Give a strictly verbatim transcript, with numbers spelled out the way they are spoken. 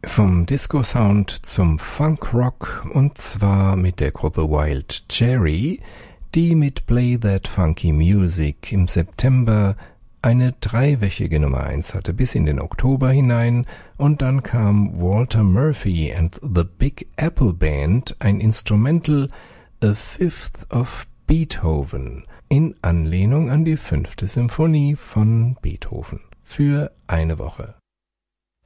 Vom Disco-Sound zum Funk-Rock und zwar mit der Gruppe Wild Cherry, die mit Play That Funky Music im September eine dreiwöchige Nummer eins hatte bis in den Oktober hinein und dann kam Walter Murphy and the Big Apple Band, ein Instrumental A Fifth of Beethoven in Anlehnung an die fünfte Symphonie von Beethoven für eine Woche.